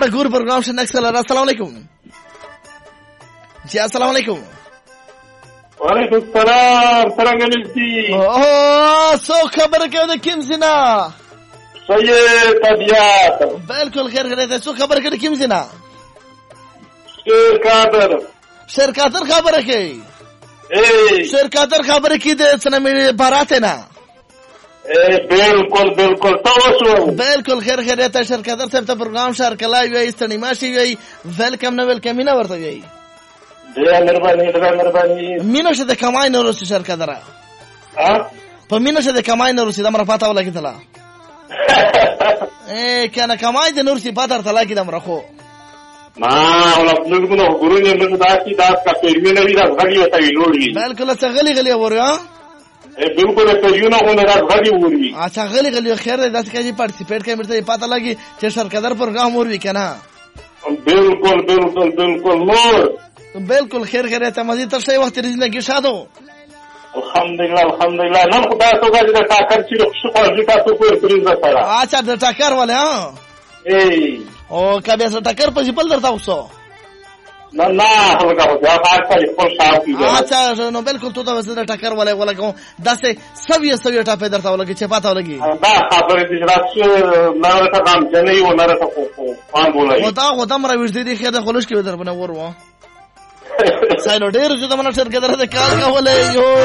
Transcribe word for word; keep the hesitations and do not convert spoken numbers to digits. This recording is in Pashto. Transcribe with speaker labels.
Speaker 1: خبره ګور پروګرام شنه اکسل. السلام علیکم جی. السلام علیکم.
Speaker 2: وعلیکم السلام. څنګه نشتی؟
Speaker 1: او څو خبره کوي د کوم زنا؟
Speaker 2: سید طبیعت.
Speaker 1: بالکل خیر خیر ته څو خبره کوي کوم زنا؟
Speaker 2: شیر قادر.
Speaker 1: شیر قادر خبره کوي.
Speaker 2: اے
Speaker 1: شیر قادر خبره کوي د سنمې بارات نه.
Speaker 2: اے بالکل بالکل تاسو.
Speaker 1: بالکل خیر خیر ته شیر قادر صاحب ته پروګرام شار کلای وي ستنی ماشي وي ویلکم نو ویلکم نه ورته وي.
Speaker 2: ډېر مهرباني ډېر مهرباني.
Speaker 1: مینه شه د کمای نه ورسې شیر قادر.
Speaker 2: ها
Speaker 1: په مینه شه د کمای نه ورسې د مر پاته ولګیدله. اے کنه کمای د نور سی پاتر تلا کې د مرخو
Speaker 2: ما ولا پلوګونو ګورونه موږ داسي داس کا پیرمنه وی راز غړي وته وی لوړی.
Speaker 1: بالکل څه غلي غلي وریا.
Speaker 2: اے بالکل ته یو نه غونه راز غړي وری.
Speaker 1: اچھا غلي غلي خیر داسې کې پارټیسیپیټ کوي مرته پاته لګي چې شرکدار پروګرام ور وی کنه.
Speaker 2: بالکل بالکل بالکل نور.
Speaker 1: بالکل خیر خیر ته مزید تر څه وخت زندگی شادو.
Speaker 2: الحمدلله الحمدلله نن خدای توګه د ټاکر چې خو خو دې تاسو په پریزه سره.
Speaker 1: اچھا د ټاکر ولې ها؟
Speaker 2: اے
Speaker 1: او کبه سره ټاکر په ځپل درته وسو.
Speaker 2: نه نه هغه هغه دا پاتې خپل شاپ دی.
Speaker 1: اچھا نو بالکل تو دا وسره ټاکر ولې ولګو داسې سوي سوي ټاپه درته ولګي چې پاته ولګي.
Speaker 2: دا خبره دې راځي نه راته کام جنې و نه راته کو پان بولای.
Speaker 1: او دا خو تم را وځي دي خیر خلوش کې در بنه ورو. سایلو ډیر چې د منشر کې درته کار کولای یو